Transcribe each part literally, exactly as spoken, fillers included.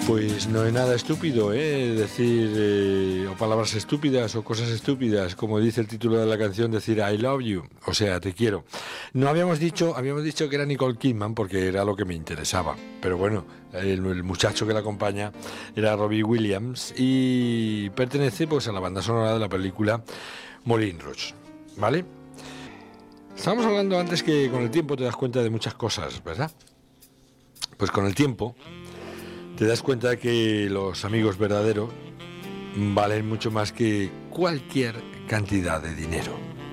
Pues no es nada estúpido, ¿eh? Decir eh, o palabras estúpidas o cosas estúpidas, como dice el título de la canción, decir I love you, o sea, te quiero. No habíamos dicho, habíamos dicho que era Nicole Kidman porque era lo que me interesaba, pero bueno, el, el muchacho que la acompaña era Robbie Williams y pertenece pues a la banda sonora de la película Moulin Rouge, ¿vale? Estábamos hablando antes que con el tiempo te das cuenta de muchas cosas, ¿verdad? Pues con el tiempo te das cuenta de que los amigos verdaderos valen mucho más que cualquier cantidad de dinero.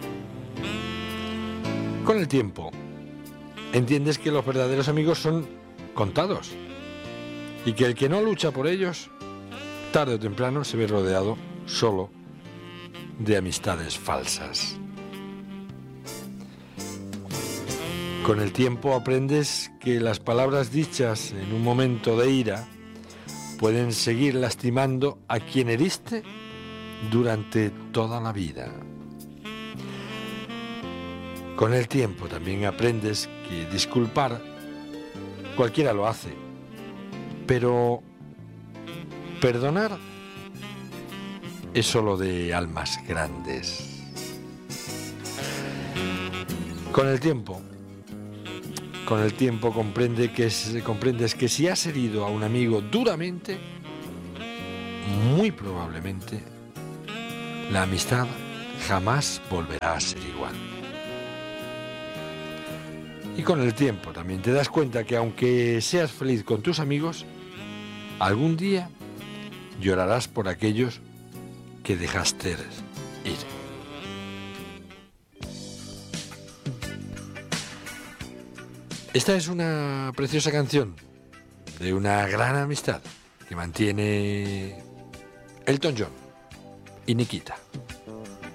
Con el tiempo entiendes que los verdaderos amigos son contados y que el que no lucha por ellos, tarde o temprano se ve rodeado solo de amistades falsas. Con el tiempo aprendes que las palabras dichas en un momento de ira pueden seguir lastimando a quien heriste durante toda la vida. Con el tiempo también aprendes que disculpar cualquiera lo hace, pero perdonar es solo de almas grandes. Con el tiempo Con el tiempo comprende que es, comprendes que si has herido a un amigo duramente, muy probablemente la amistad jamás volverá a ser igual. Y con el tiempo también te das cuenta que aunque seas feliz con tus amigos, algún día llorarás por aquellos que dejaste ir. Esta es una preciosa canción de una gran amistad que mantiene Elton John y Nikita.